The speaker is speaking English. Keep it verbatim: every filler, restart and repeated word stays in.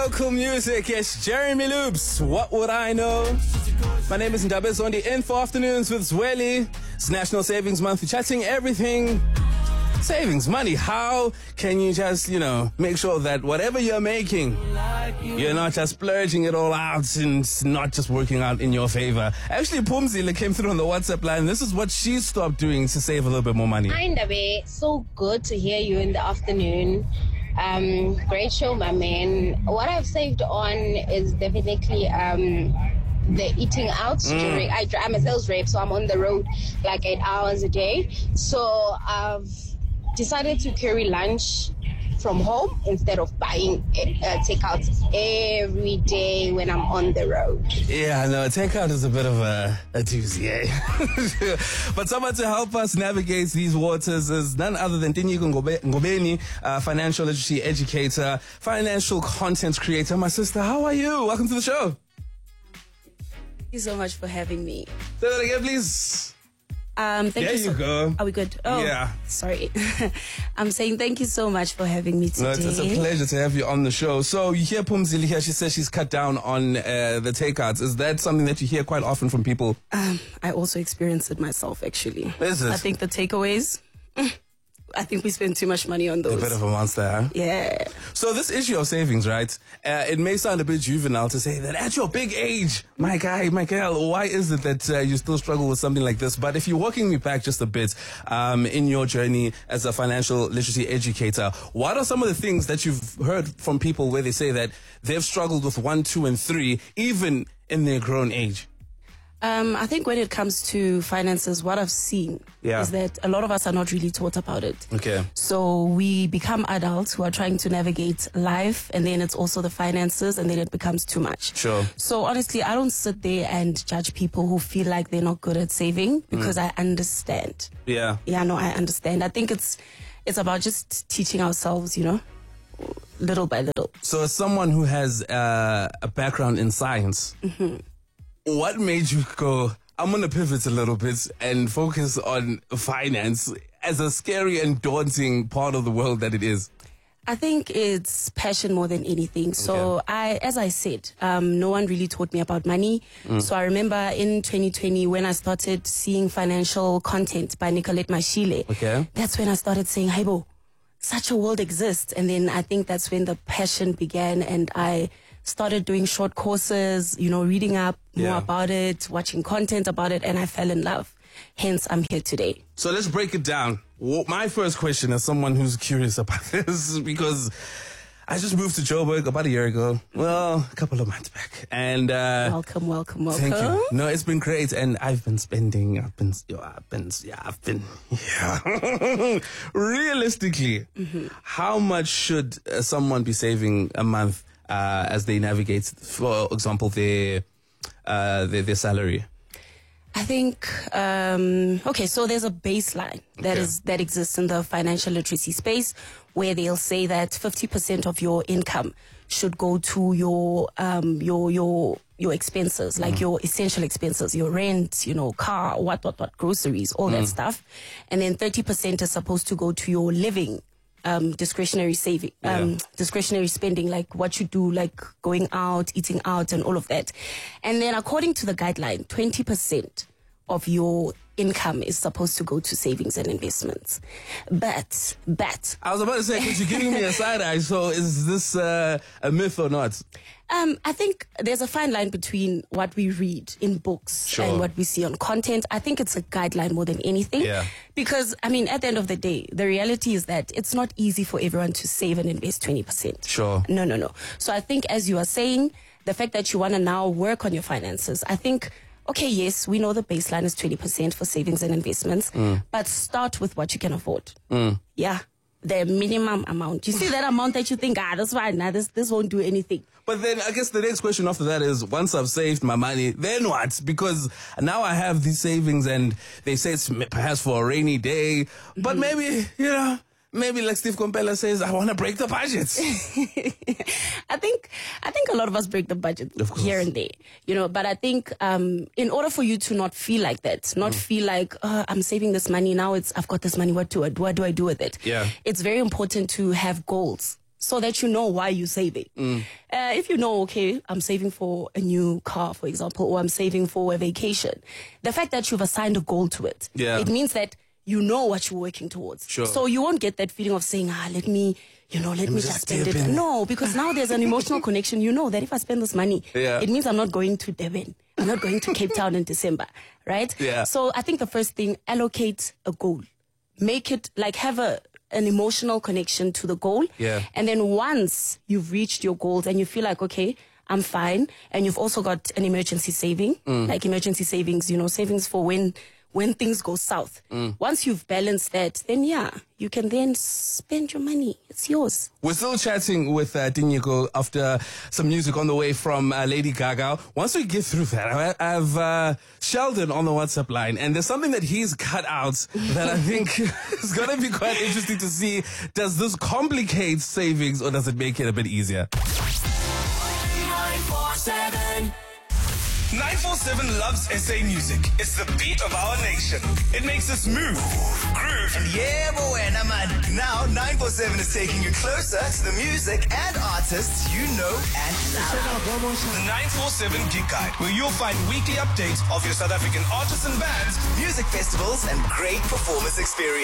local music. It's Jeremy Loops. What would I know? My name is Ndabez on the Info Afternoons with Zweli. It's National Savings Month. We're chatting everything savings, money. How can you just, you know, make sure that whatever you're making, you're not just splurging it all out and it's not just working out in your favor. Actually, Pumzile came through on the WhatsApp line. This is what she stopped doing to save a little bit more money. Hi, Ndabe. So good to hear you in the afternoon. Um, great show, my man. What I've saved on is definitely um, the eating out. Mm. During, I, I'm a sales rep, so I'm on the road like eight hours a day. So I've decided to carry lunch from home instead of buying uh, takeout every day when I'm on the road. Yeah, no, takeout is a bit of a, a doozy, eh? But someone to help us navigate these waters is none other than Tinyiko Ngobeni, uh, financial literacy educator, financial content creator. My sister, how are you? Welcome to the show. Thank you so much for having me. Say that again, please. Um, thank there you, you so- go. Are we good? Oh, yeah. Sorry. I'm saying thank you so much for having me today. No, it's, it's a pleasure to have you on the show. So you hear Pumzile here, she says she's cut down on uh, the takeouts. Is that something that you hear quite often from people? Um, I also experienced it myself, actually. Is it? I think the takeaways, I think we spend too much money on those. A bit of a monster, huh? Yeah. So this issue of savings, right? Uh, it may sound a bit juvenile to say that at your big age, my guy, my girl, why is it that uh, you still struggle with something like this? But if you're walking me back just a bit um, in your journey as a financial literacy educator, what are some of the things that you've heard from people where they say that they've struggled with one, two, and three, even in their grown age? Um, I think when it comes to finances, what I've seen Yeah. is that a lot of us are not really taught about it. Okay. So we become adults who are trying to navigate life, and then it's also the finances, and then it becomes too much. Sure. So honestly, I don't sit there and judge people who feel like they're not good at saving, because I understand. Yeah. Yeah, no, I understand. I think it's it's about just teaching ourselves, you know, little by little. So as someone who has uh, a background in science, Mm-hmm. what made you go, I'm going to pivot a little bit and focus on finance as a scary and daunting part of the world that it is? I think it's passion more than anything. So Okay. I, as I said, um, no one really taught me about money. So I remember in twenty twenty when I started seeing financial content by Nicolette Mashile. Okay. That's when I started saying, hey, bo, such a world exists. And then I think that's when the passion began, and I started doing short courses, you know, reading up more Yeah. about it, watching content about it, and I fell in love. Hence, I'm here today. So let's break it down. Well, my first question as someone who's curious about this, because I just moved to Joburg about a year ago. Well, a couple of months back. And uh, Welcome, welcome, welcome. thank you. No, it's been great. And I've been spending, I've been, yo, I've been, yeah, I've been, yeah. Realistically, Mm-hmm. how much should uh, someone be saving a month uh, as they navigate, for example, their, uh, their, their salary? I think, um, okay, so there's a baseline that Okay. is that exists in the financial literacy space, where they'll say that fifty percent of your income should go to your um, your your your expenses, like your essential expenses, your rent, you know, car, what what what, groceries, all that stuff, and then thirty percent is supposed to go to your living. Um, discretionary saving, um, Yeah. discretionary spending, like what you do, like going out, eating out, and all of that. And then, according to the guideline, twenty percent of your income is supposed to go to savings and investments. But, but, I was about to say, because you're giving me a side eye, so is this uh, a myth or not? Um, I think there's a fine line between what we read in books Sure. and what we see on content. I think it's a guideline more than anything. Yeah. Because, I mean, at the end of the day, the reality is that it's not easy for everyone to save and invest twenty percent. Sure. No, no, no. So I think, as you are saying, the fact that you want to now work on your finances, I think, okay, yes, we know the baseline is twenty percent for savings and investments, but start with what you can afford. Yeah. The minimum amount. You see that amount that you think, ah, that's fine. Nah, this, this won't do anything. But then I guess the next question after that is, once I've saved my money, then what? Because now I have these savings and they say it's perhaps for a rainy day, but maybe, you know, maybe like Steve Kompela says, I want to break the budget. I think I think a lot of us break the budget Of course. here and there, you know. But I think um, in order for you to not feel like that, not Mm. feel like uh, I'm saving this money now, it's I've got this money. What do I do? What do I do with it? Yeah. It's very important to have goals. so that you know why you're saving. Mm. Uh, if you know, okay, I'm saving for a new car, for example, or I'm saving for a vacation, the fact that you've assigned a goal to it, yeah. it means that you know what you're working towards. Sure. So you won't get that feeling of saying, ah, let me, you know, let, let me just spend it. In. No, because now there's an emotional connection. You know that if I spend this money, yeah. it means I'm not going to Durban. I'm not going to Cape Town in December, right? Yeah. So I think the first thing, allocate a goal. Make it, like, have a an emotional connection to the goal. Yeah. And then once you've reached your goals and you feel like, okay, I'm fine, and you've also got an emergency saving, mm. like emergency savings, you know, savings for when when things go south. Mm. Once you've balanced that, then yeah, you can then spend your money. It's yours. We're still chatting with uh, Dinyiko after some music on the way from uh, Lady Gaga. Once we get through that, I have uh, Sheldon on the WhatsApp line, and there's something that he's cut out that I think is going to be quite interesting to see. Does this complicate savings, or does it make it a bit easier? nine four seven nine four seven loves S A music. It's the beat of our nation. It makes us move, groove. And yeah, boy, and I'm uh, now nine four seven is taking you closer to the music and artists you know and love. The nine four seven Gig Guide, where you'll find weekly updates of your South African artists and bands, Music festivals and great performance experience.